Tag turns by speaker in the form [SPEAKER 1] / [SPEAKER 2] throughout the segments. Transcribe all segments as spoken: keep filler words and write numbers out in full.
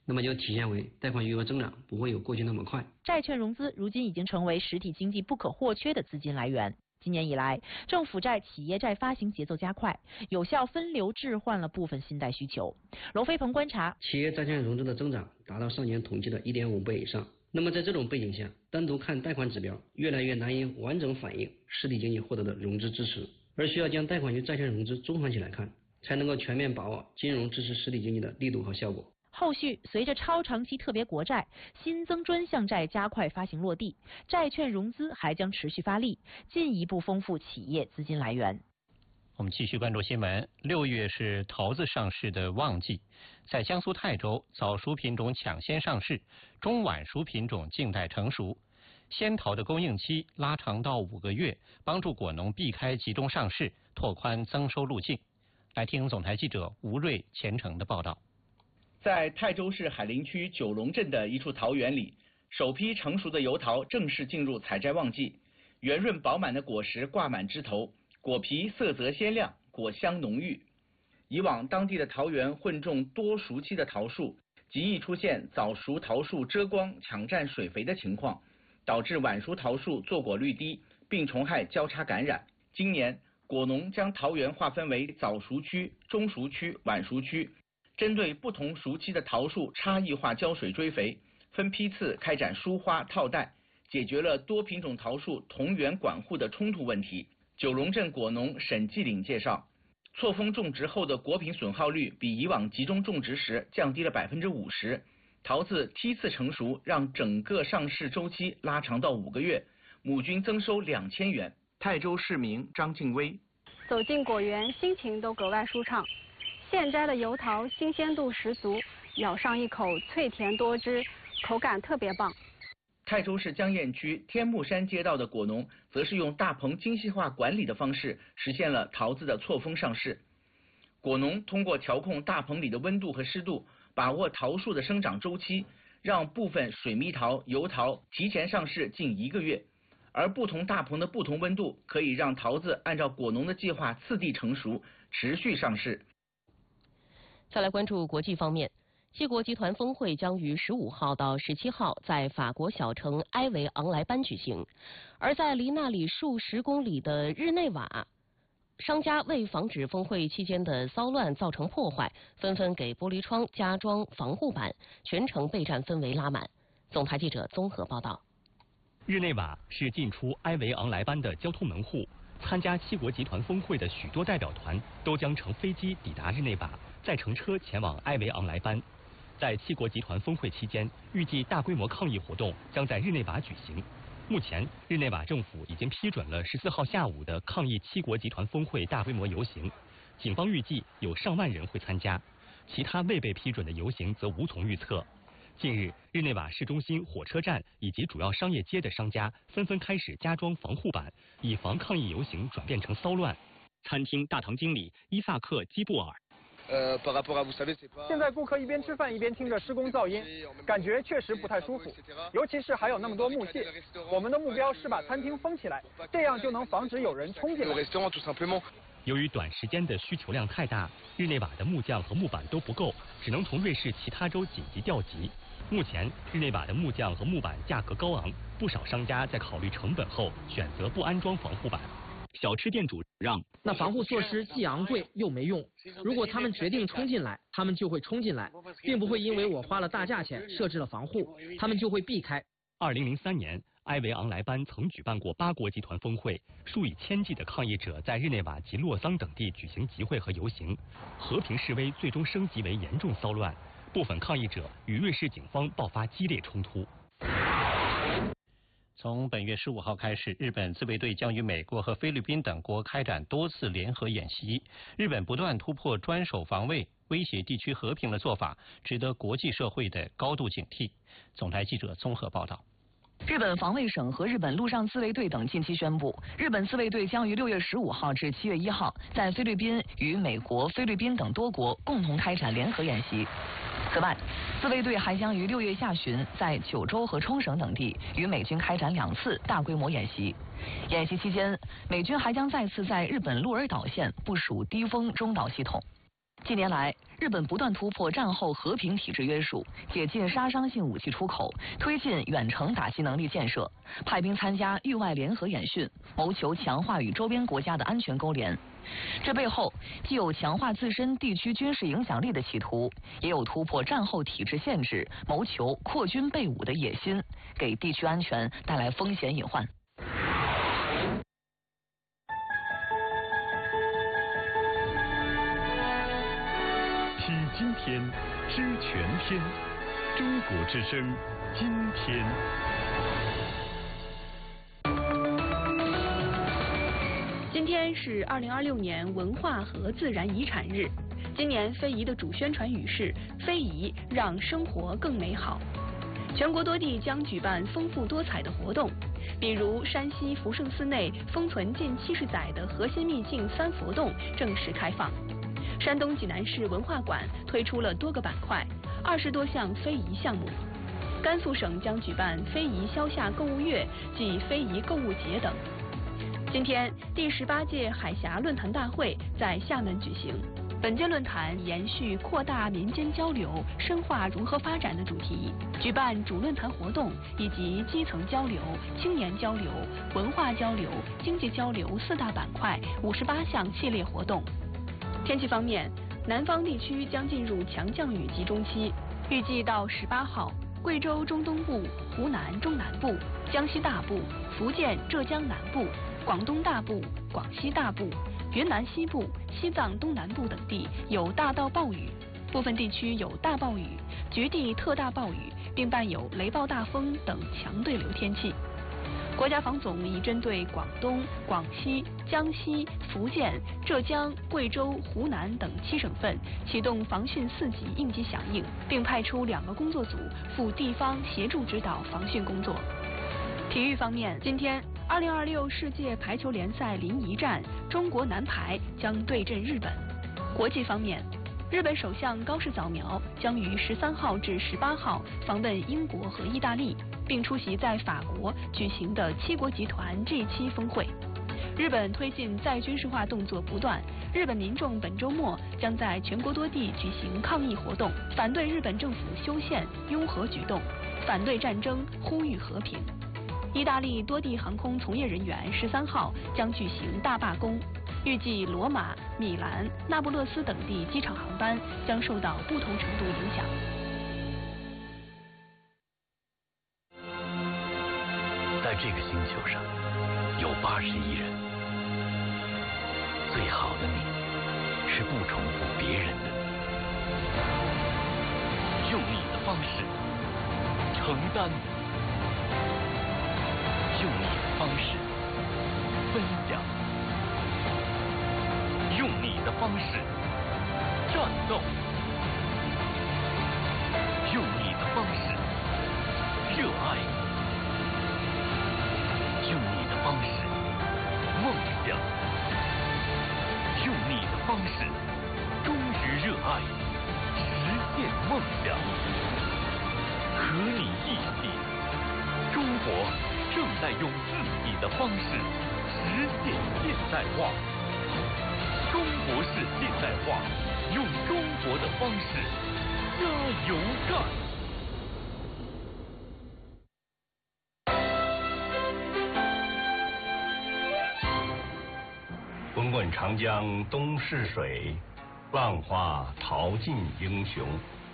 [SPEAKER 1] 那么就体现为贷款余额增长不会有过去那么快。
[SPEAKER 2] 债券融资如今已经成为实体经济不可或缺的资金来源。今年以来，政府债、企业债发行节奏加快，有效分流置换了部分信贷需求。罗飞鹏观察，
[SPEAKER 1] 企业债券融资的增长达到上年统计的 一点五 倍以上。那么在这种背景下，单独看贷款指标越来越难以完整反映实体经济获得的融资支持，而需要将贷款与债券融资综合起来看，才能够全面把握金融支持实体经济的力度和效果。
[SPEAKER 2] 后续随着超长期特别国债、新增专项债加快发行落地，债券融资还将持续发力，进一步丰富企业资金来源。
[SPEAKER 3] 我们继续关注新闻。六月是桃子上市的旺季，在江苏泰州，早熟品种抢先上市，中晚熟品种静待成熟。鲜桃的供应期拉长到五个月，帮助果农避开集中上市，拓宽增收路径。来听总台记者吴瑞、虔诚的报道。
[SPEAKER 4] 在泰州市海陵区九龙镇的一处桃园里，首批成熟的油桃正式进入采摘旺季，圆润饱满的果实挂满枝头，果皮色泽鲜亮，果香浓郁。以往当地的桃园混种多熟期的桃树，极易出现早熟桃树遮光抢占水肥的情况，导致晚熟桃树坐果率低，病虫害交叉感染。今年果农将桃园划分为早熟区、中熟区、晚熟区，针对不同熟期的桃树差异化浇水追肥，分批次开展疏花套袋，解决了多品种桃树同园管护的冲突问题。九龙镇果农沈继岭介绍，错峰种植后的果品损耗率比以往集中种植时降低了百分之五十，桃子梯次成熟，让整个上市周期拉长到五个月，亩均增收两千元。泰州市民张静薇，
[SPEAKER 5] 走进果园，心情都格外舒畅。现摘的油桃新鲜度十足，咬上一口脆甜多汁，口感特别棒。
[SPEAKER 4] 泰州市江堰区天目山街道的果农则是用大棚精细化管理的方式实现了桃子的错峰上市。果农通过调控大棚里的温度和湿度，把握桃树的生长周期，让部分水蜜桃、油桃提前上市近一个月。而不同大棚的不同温度，可以让桃子按照果农的计划次第成熟，持续上市。
[SPEAKER 6] 再来关注国际方面，七国集团峰会将于十五号到十七号在法国小城埃维昂莱班举行，而在离那里数十公里的日内瓦，商家为防止峰会期间的骚乱造成破坏，纷纷给玻璃窗加装防护板，全程备战氛围拉满。总台记者综合报道。
[SPEAKER 7] 日内瓦是进出埃维昂莱班的交通门户，参加七国集团峰会的许多代表团都将乘飞机抵达日内瓦，再乘车前往埃维昂莱班。在七国集团峰会期间，预计大规模抗议活动将在日内瓦举行。目前，日内瓦政府已经批准了十四号下午的抗议七国集团峰会大规模游行，警方预计有上万人会参加，其他未被批准的游行则无从预测。近日，日内瓦市中心、火车站以及主要商业街的商家纷纷开始加装防护板，以防抗议游行转变成骚乱。餐厅大堂经理伊萨克·基布尔。
[SPEAKER 8] 呃，现在顾客一边吃饭一边听着施工噪音，感觉确实不太舒服，尤其是还有那么多木屑。我们的目标是把餐厅封起来，这样就能防止有人冲进来。
[SPEAKER 7] 由于短时间的需求量太大，日内瓦的木匠和木板都不够，只能从瑞士其他州紧急调集。目前，日内瓦的木匠和木板价格高昂，不少商家在考虑成本后选择不安装防护板。小吃店主让，
[SPEAKER 9] 那防护措施既昂贵又没用。如果他们决定冲进来，他们就会冲进来，并不会因为我花了大价钱设置了防护，他们就会避开。
[SPEAKER 7] 二零零三年，埃维昂莱班曾举办过八国集团峰会，数以千计的抗议者在日内瓦及洛桑等地举行集会和游行，和平示威最终升级为严重骚乱，部分抗议者与瑞士警方爆发激烈冲突。
[SPEAKER 3] 从本月十五号开始，日本自卫队将与美国和菲律宾等国开展多次联合演习。日本不断突破专守防卫、威胁地区和平的做法，值得国际社会的高度警惕。总台记者综合报道。
[SPEAKER 2] 日本防卫省和日本陆上自卫队等近期宣布，日本自卫队将于六月十五号至七月一号在菲律宾与美国、菲律宾等多国共同开展联合演习。此外，自卫队还将于六月下旬在九州和冲绳等地与美军开展两次大规模演习。演习期间，美军还将再次在日本鹿儿岛县部署低风中导系统。 近年来，日本不断突破战后和平体制约束，解禁杀伤性武器出口，推进远程打击能力建设，派兵参加域外联合演训，谋求强化与周边国家的安全勾连。这背后既有强化自身地区军事影响力的企图，也有突破战后体制限制，谋求扩军备武的野心，给地区安全带来风险隐患。
[SPEAKER 10] 体今天，知全天。中国之声，今天。
[SPEAKER 11] 今天是二零二六年文化和自然遗产日。今年非遗的主宣传语是“非遗让生活更美好”。全国多地将举办丰富多彩的活动，比如山西福圣寺内封存近七十载的核心秘境三佛洞正式开放。山东济南市文化馆推出了多个板块，二十多项非遗项目。甘肃省将举办非遗消夏购物月暨非遗购物节等。今天，第十八届海峡论坛大会在厦门举行。本届论坛延续扩大民间交流、深化融合发展的主题，举办主论坛活动以及基层交流、青年交流、文化交流、经济交流四大板块五十八项系列活动。天气方面，南方地区将进入强降雨集中期，预计到十八号，贵州中东部、湖南中南部、江西大部、福建、浙江南部、广东大部、广西大部、云南西部、西藏东南部等地有大到暴雨，部分地区有大暴雨、局地特大暴雨，并伴有雷暴大风等强对流天气。国家防总已针对广东、广西、江西、福建、浙江、贵州、湖南等七省份启动防汛四级应急响应，并派出两个工作组赴地方协助指导防汛工作。体育方面，今天二零二六世界排球联赛临沂站，中国男排将对阵日本。国际方面，日本首相高市早苗将于十三号至十八号访问英国和意大利，并出席在法国举行的七国集团 G 七峰会。日本推进再军事化动作不断，日本民众本周末将在全国多地举行抗议活动，反对日本政府修宪、拥核举动，反对战争，呼吁和平。意大利多地航空从业人员十三号将举行大罢工，预计罗马、米兰、那不勒斯等地机场航班将受到不同程度影响。
[SPEAKER 10] 在这个星球上，有八十亿人，最好的你是不重复别人的你，用你的方式承担，用你的方式分享，用你的方式战斗，用你的方式热爱，用你的方式梦想，用你的方式忠于热爱，实现梦想。和你一起，中国正在用自己的方式实现现代化。中国式现代化，用中国的方式加油干！滚滚长江东逝水，浪花淘尽英雄。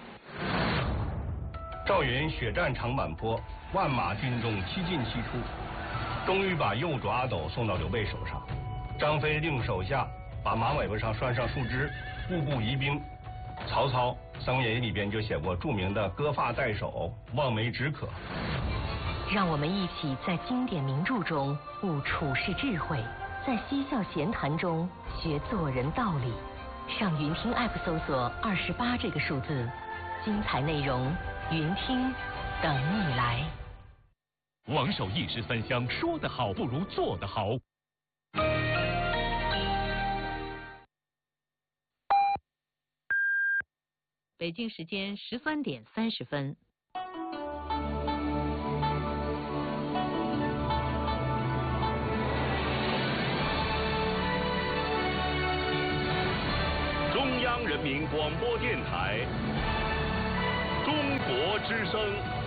[SPEAKER 10] 赵云血战长坂坡，万马军中七进七出，终于把右爪阿斗送到刘备手上。张飞令手下把马尾巴上拴上树枝，步步疑兵。曹操《三国演义》里边就写过著名的割发代首，望梅止渴。
[SPEAKER 12] 让我们一起在经典名著中悟处世智慧，在嬉笑闲谈中学做人道理。上云听 App 搜索二十八这个数字，精彩内容云听等你来。
[SPEAKER 10] 王守一时三香，说得好不如做得好。
[SPEAKER 12] 北京时间十三点三十分。
[SPEAKER 10] 中央人民民广播电台，中国之声。